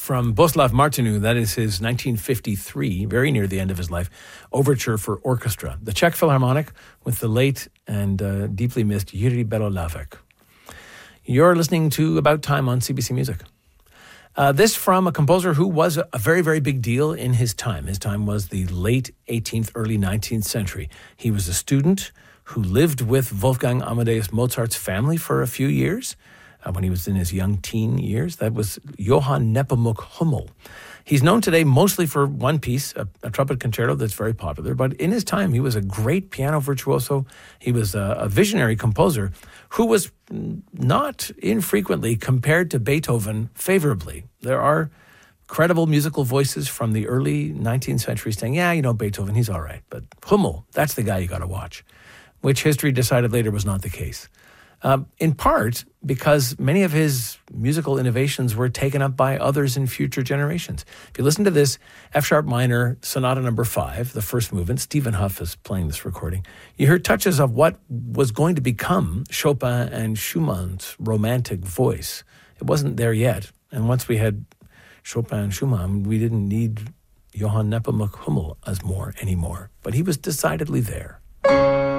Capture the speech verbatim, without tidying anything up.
from Boslav Martinu. That is his nineteen fifty-three, very near the end of his life, overture for orchestra. The Czech Philharmonic with the late and uh, deeply missed Jiří Belohlávek. You're listening to About Time on C B C Music. Uh, this from a composer who was a, a very, very big deal in his time. His time was the late eighteenth, early nineteenth century. He was a student who lived with Wolfgang Amadeus Mozart's family for a few years. Uh, when he was in his young teen years. That was Johann Nepomuk Hummel. He's known today mostly for one piece, a, a trumpet concerto that's very popular, but in his time he was a great piano virtuoso. He was a, a visionary composer who was not infrequently compared to Beethoven favorably. There are credible musical voices from the early nineteenth century saying, yeah, you know, Beethoven, he's all right, but Hummel, that's the guy you got to watch, which history decided later was not the case. Um, in part because many of his musical innovations were taken up by others in future generations. If you listen to this F-sharp minor sonata number five, the first movement, Stephen Huff is playing this recording, you hear touches of what was going to become Chopin and Schumann's romantic voice. It wasn't there yet. And once we had Chopin and Schumann, we didn't need Johann Nepomuk Hummel as more anymore. But he was decidedly there.